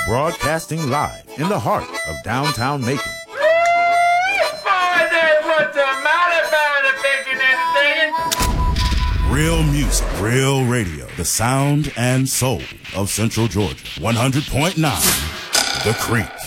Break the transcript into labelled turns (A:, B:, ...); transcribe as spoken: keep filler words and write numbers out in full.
A: Broadcasting live in the heart of downtown Macon. Real music, real radio, the sound and soul of Central Georgia. one hundred point nine, The Creek.